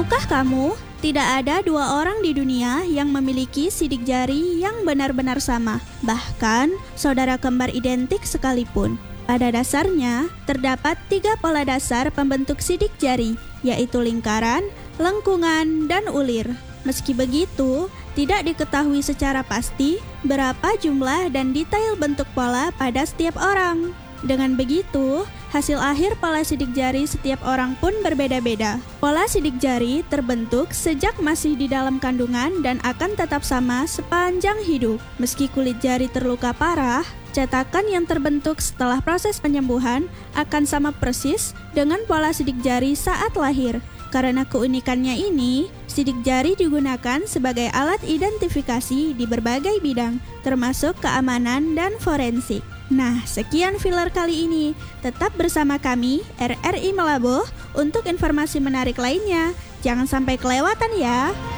Tahukah kamu, tidak ada dua orang di dunia yang memiliki sidik jari yang benar-benar sama, bahkan saudara kembar identik sekalipun. Pada dasarnya, terdapat 3 pola dasar pembentuk sidik jari, yaitu lingkaran, lengkungan, dan ulir. Meski begitu, tidak diketahui secara pasti berapa jumlah dan detail bentuk pola pada setiap orang. Dengan begitu, hasil akhir pola sidik jari setiap orang pun berbeda-beda. Pola sidik jari terbentuk sejak masih di dalam kandungan dan akan tetap sama sepanjang hidup. Meski kulit jari terluka parah, cetakan yang terbentuk setelah proses penyembuhan akan sama persis dengan pola sidik jari saat lahir. Karena keunikannya ini, sidik jari digunakan sebagai alat identifikasi di berbagai bidang, termasuk keamanan dan forensik. Nah, sekian filler kali ini. Tetap bersama kami, RRI Malabo, untuk informasi menarik lainnya. Jangan sampai kelewatan ya.